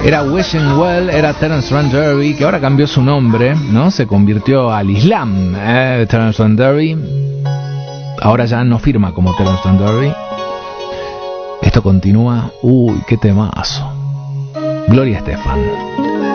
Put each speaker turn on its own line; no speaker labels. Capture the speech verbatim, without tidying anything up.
Era Wishing Well, era Terence Trent D'Arby, que ahora cambió su nombre, ¿no? Se convirtió al Islam, ¿eh? Terence Trent D'Arby. Ahora ya no firma como Terence Trent D'Arby. Esto continúa. Uy, qué temazo. Gloria Estefan.